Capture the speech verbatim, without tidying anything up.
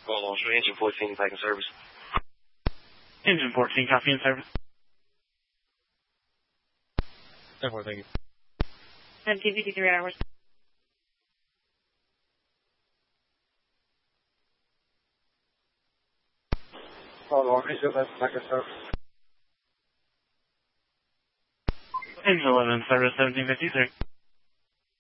Golf Oscar, engine fourteen, back in service. Engine fourteen, copy in service. ten four, thank you. seventeen fifty-three hours. Golf Oscar, back in service. Engine eleven in service, seventeen fifty-three.